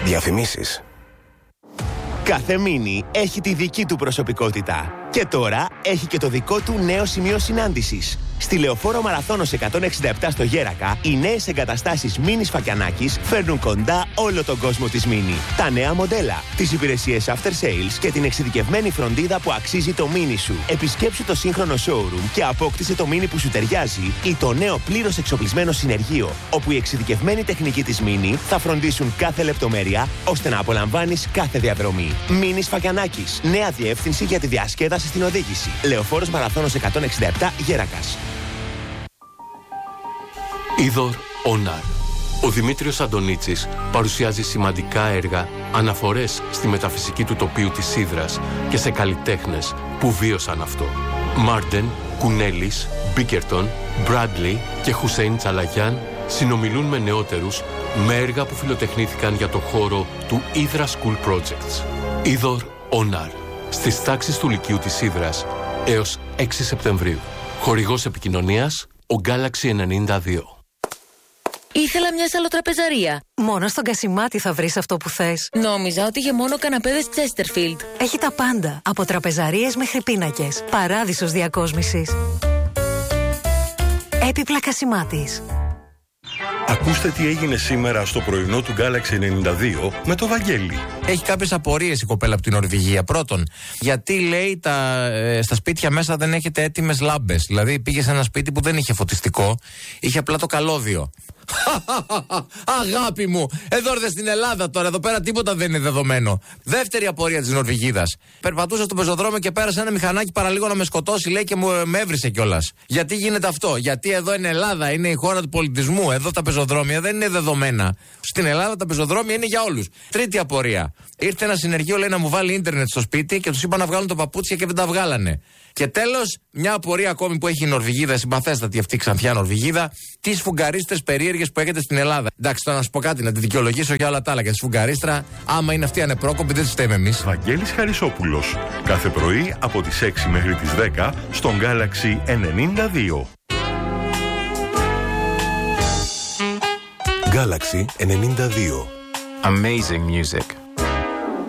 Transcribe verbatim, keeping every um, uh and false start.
Διαφημίσεις. Κάθε μίνι έχει τη δική του προσωπικότητα. Και τώρα έχει και το δικό του νέο σημείο συνάντησης. Στη Λεωφόρο Μαραθώνος εκατόν εξήντα επτά στο Γέρακα, οι νέες εγκαταστάσεις Μίνι Φακιανάκης φέρνουν κοντά όλο τον κόσμο της Μίνι. Τα νέα μοντέλα, τις υπηρεσίες after sales και την εξειδικευμένη φροντίδα που αξίζει το Μίνι σου. Επισκέψου το σύγχρονο showroom και απόκτησε το Μίνι που σου ταιριάζει ή το νέο πλήρως εξοπλισμένο συνεργείο, όπου οι εξειδικευμένοι τεχνικοί της Μίνι θα φροντίσουν κάθε λεπτομέρεια ώστε να απολαμβάνεις κάθε διαδρομή. Μίνι Φακιανάκης. Νέα διεύθυνση για τη διασκέδαση στην οδήγηση. Λεωφόρος Μαραθώνος εκατόν εξήντα επτά Γέρακας. Είδωρ Ονάρ. Ο Δημήτριος Αντωνίτσης παρουσιάζει σημαντικά έργα, αναφορές στη μεταφυσική του τοπίου της Ύδρας και σε καλλιτέχνες που βίωσαν αυτό. Μάρντεν, Κουνέλης, Μπίκερτον, Μπράντλι και Χουσέιν Τσαλαγιάν συνομιλούν με νεότερους με έργα που φιλοτεχνήθηκαν για το χώρο του Ύδρα School Projects. Είδωρ Ονάρ. Στις τάξεις του Λυκείου της Ύδρας έως έξι Σεπτεμβρίου. Χορηγός επικοινωνίας ο Galaxy ενενήντα δύο. Ήθελα μια σαλοτραπεζαρία. Μόνο στον Κασιμάτη θα βρεις αυτό που θες. Νόμιζα ότι είχε μόνο καναπέδες Chesterfield. Έχει τα πάντα, από τραπεζαρίες μέχρι πίνακες. Παράδεισος διακόσμησης. Έπιπλα Κασιμάτης. Ακούστε τι έγινε σήμερα στο πρωινό του Galaxy ενενήντα δύο με το Βαγγέλη. Έχει κάποιες απορίες η κοπέλα από την Νορβηγία. Πρώτον, γιατί λέει τα, ε, στα σπίτια μέσα δεν έχετε έτοιμες λάμπες. Δηλαδή πήγε σε ένα σπίτι που δεν είχε φωτιστικό, είχε απλά το καλώδιο. Αγάπη μου, εδώ ήρθε στην Ελλάδα τώρα, εδώ πέρα τίποτα δεν είναι δεδομένο. Δεύτερη απορία της Νορβηγίδας. Περπατούσα στο πεζοδρόμιο και πέρασε ένα μηχανάκι παραλίγο να με σκοτώσει, λέει, και μου με έβρισε κιόλας. Γιατί γίνεται αυτό? Γιατί εδώ είναι Ελλάδα, είναι η χώρα του πολιτισμού. Εδώ τα πεζοδρόμια δεν είναι δεδομένα. Στην Ελλάδα τα πεζοδρόμια είναι για όλους. Τρίτη απορία. Ήρθε ένα συνεργείο, λέει, να μου βάλει ίντερνετ στο σπίτι και τους είπα να βγάλουν τα παπούτσια και δεν τα βγάλανε. Και τέλος, μια απορία ακόμη που έχει η Νορβηγίδα, συμπαθέστατη αυτή ξανθιά Νορβηγίδα, τις φουγγαρίστρες περίεργες που έχετε στην Ελλάδα. Εντάξει, τώρα να σου πω κάτι, να τη δικαιολογήσω για όλα τα άλλα. Για τη φουγγαρίστρα, άμα είναι αυτή ανεπρόκοπη, δεν τη φταίμε εμείς. Βαγγέλης Χαρισόπουλος. Κάθε πρωί από τις έξι μέχρι τις δέκα στον Galaxy ενενήντα δύο. Galaxy ενενήντα δύο. Amazing music.